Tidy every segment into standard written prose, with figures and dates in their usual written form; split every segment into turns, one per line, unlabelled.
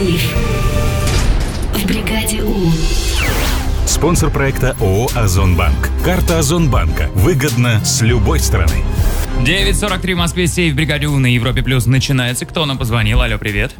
Сейф в бригаде У.
Спонсор проекта ООО «Озонбанк». Карта Озонбанка. Выгодно с любой стороны.
9:43 в Москве, сейф в бригаде У на Европе Плюс начинается. Кто нам позвонил? Алло, привет.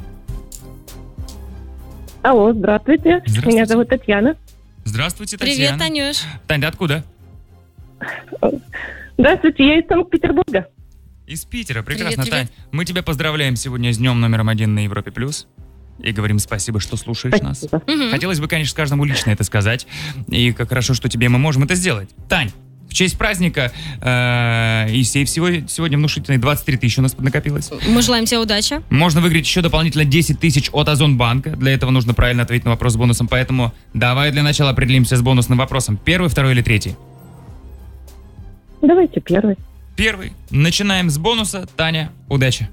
Алло, здравствуйте. Меня зовут Татьяна.
Здравствуйте, Татьяна.
Привет, Танюш.
Тань, ты откуда?
Здравствуйте, я из Санкт-Петербурга.
Из Питера. Прекрасно,
Привет,
Тань. Мы тебя поздравляем сегодня с днем номером 1 на Европе Плюс. И говорим спасибо, что слушаешь нас. Хотелось бы, конечно, каждому лично это сказать. И как хорошо, что тебе мы можем это сделать. Тань, в честь праздника и сейф сегодня внушительный 23 тысячи у нас накопилось.
Мы желаем тебе удачи.
Можно выиграть еще дополнительно 10 тысяч от Озонбанка. Для этого нужно правильно ответить на вопрос с бонусом. Поэтому давай для начала определимся с бонусным вопросом. Первый, второй или третий?
Давайте первый.
Первый. Начинаем с бонуса. Таня, удачи.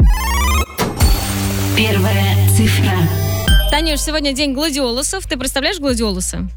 Первая цифра.
Танюш, сегодня день гладиолусов. Ты представляешь гладиолусы?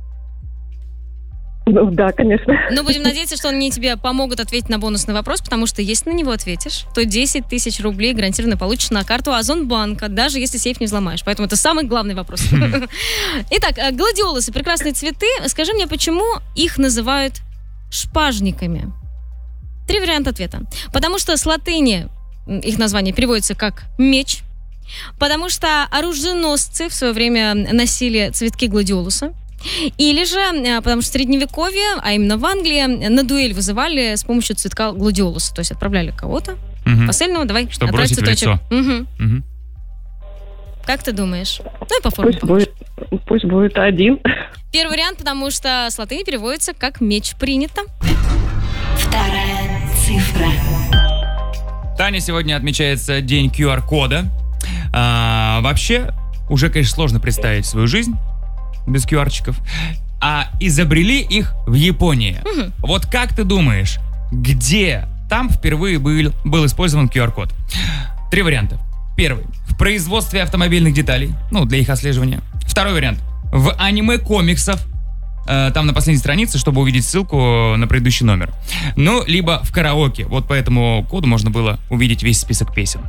Ну да, конечно.
Но будем надеяться, что они тебе помогут ответить на бонусный вопрос, потому что если на него ответишь, то 10 тысяч рублей гарантированно получишь на карту Озонбанка, даже если сейф не взломаешь. Поэтому это самый главный вопрос. Итак, гладиолусы, прекрасные цветы. Скажи мне, почему их называют шпажниками? 3 варианта ответа. Потому что с латыни их название переводится как «меч», потому что оруженосцы в свое время носили цветки гладиолуса, или же потому что в Средневековье, а именно в Англии, на дуэль вызывали с помощью цветка гладиолуса. То есть отправляли кого-то посыльного, давай,
чтобы
отправь
бросить в
цветочек.
лицо.
Как ты думаешь? Ну и по форме
Пусть будет 1.
Первый вариант, потому что с латыни переводится как «меч». Принято.
Вторая цифра.
Таня, сегодня отмечается день QR-кода. Вообще, уже, конечно, сложно представить свою жизнь без QR-чиков. А изобрели их в Японии. Вот как ты думаешь, где там впервые был использован QR-код? 3 варианта. Первый. В производстве автомобильных деталей, для их отслеживания. Второй вариант. В аниме-комиксов. Там на последней странице, чтобы увидеть ссылку на предыдущий номер. Либо в караоке. Вот по этому коду можно было увидеть весь список песен.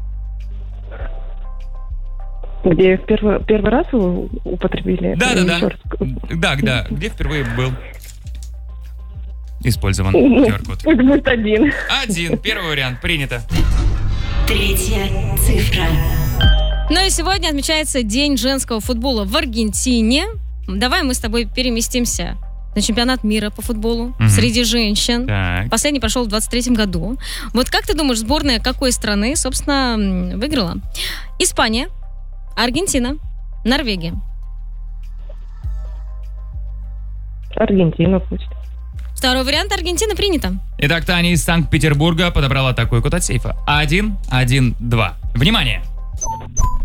Где первый раз вы употребили?
Да. Где впервые был использован QR-код?
Пусть будет 1.
1. Первый вариант. Принято.
Третья цифра.
Ну и сегодня отмечается День женского футбола в Аргентине. Давай мы с тобой переместимся на чемпионат мира по футболу среди женщин.
Так.
Последний прошел в 23-м году. Вот как ты думаешь, сборная какой страны, собственно, выиграла? Испания, Аргентина, Норвегия.
Аргентина пусть.
Второй вариант. Аргентина принято.
Итак, Таня из Санкт-Петербурга подобрала такой код от сейфа. 1, 1, 2. Внимание!